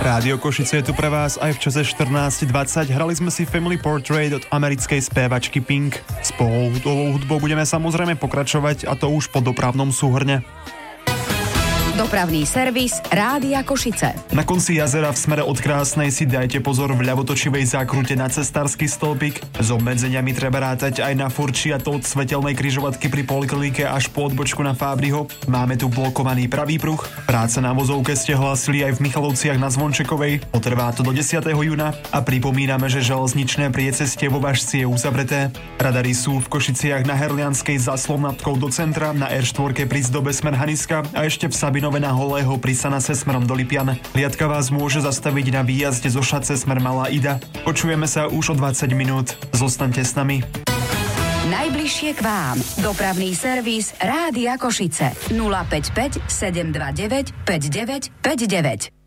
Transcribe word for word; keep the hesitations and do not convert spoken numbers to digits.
Rádio Košice je tu pre vás aj v čase štrnásť dvadsať. Hrali sme si Family Portrait od americkej spievačky Pink. S pohodovou hudbou budeme samozrejme pokračovať, a to už po dopravnom súhrne. Dopravný servis Rádia Košice. Na konci jazera v smere od Krásnej si dajte pozor v ľavotočivej zákrute na cestársky stĺpik. S obmedzeniami treba rátať aj na Furči, a to od svetelnej križovatky pri poliklinike až po odbočku na Fábriho. Máme tu blokovaný pravý pruh. Práce na vozovke ste hlásili aj v Michalovciach na Zvončekovej. Potrvá to do desiateho júna a pripomíname, že železničné priecestie vo Važci je uzavreté. Radary sú v Košiciach na Herlianskej za Slovnatkou do centra, na er štyri pri Zdobe smer Haniska a ešte v Sabinove na Holého pri Sanase smerom do Lipian. Hliadka vás môže zastaviť na výjazde zo Šace smer Malá Ida. Počujeme sa už o dvadsať minút. Zostaňte s nami. Najbližšie k vám. Dopravný servis Rádia Košice. nula päť päť sedem dva deväť päť deväť päť deväť.